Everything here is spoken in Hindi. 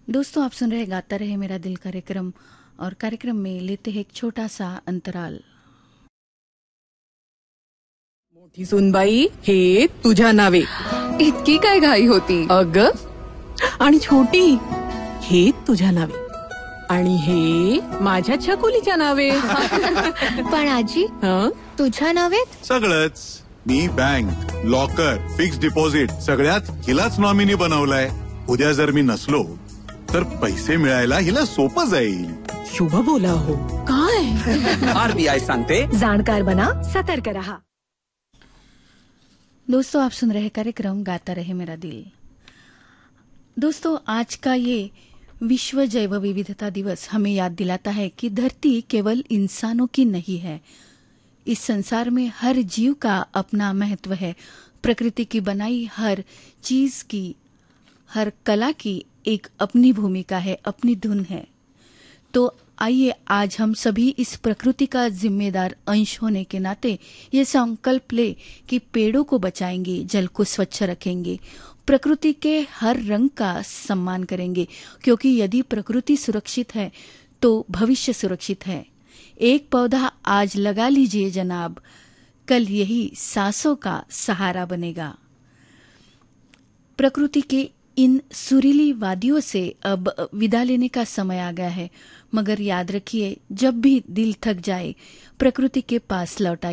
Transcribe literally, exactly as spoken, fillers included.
दोस्तों, आप सुन रहे गाता रहे मेरा दिल कार्यक्रम और कार्यक्रम में लेते हैं एक छोटा सा अंतराल। मोठी सुनबाई, हे तुझ्या नावे. इतकी काय घाई होती? अग आणि छोटी, हे तुझ्या नावे. आणि हे माझ्या छकुलीच्या नावे. पण आजी, हं? तुझ्या नावे? सगळंच. मी बँक, लॉकर, फिक्स डिपॉझिट सगळ्यात हिलाच नॉमिनी बनवलाय. उद्या जर मी नसलो तर पैसे मिळायला हिला सोपं जाईल. शुभ बोला हो. काय? आरबीआय सांगते, जाणकार बना, सतर्क रहा. दोस्तों, आप सुन रहे कार्यक्रम गाता रहे मेरा दिल। दोस्तों, आज का ये विश्व जैव विविधता दिवस हमें याद दिलाता है कि धरती केवल इंसानों की नहीं है। इस संसार में हर जीव का अपना महत्व है। प्रकृति की बनाई हर चीज की, हर कला की एक अपनी भूमिका है, अपनी धुन है। तो आइए आज हम सभी इस प्रकृति का जिम्मेदार अंश होने के नाते ये संकल्प ले कि पेड़ों को बचाएंगे, जल को स्वच्छ रखेंगे, प्रकृति के हर रंग का सम्मान करेंगे, क्योंकि यदि प्रकृति सुरक्षित है तो भविष्य सुरक्षित है। एक पौधा आज लगा लीजिए जनाब, कल यही सांसों का सहारा बनेगा। प्रकृति के इन सुरीली वादियों से अब विदा लेने का समय आ गया है, मगर याद रखिए, जब भी दिल थक जाए प्रकृति के पास लौट आइए।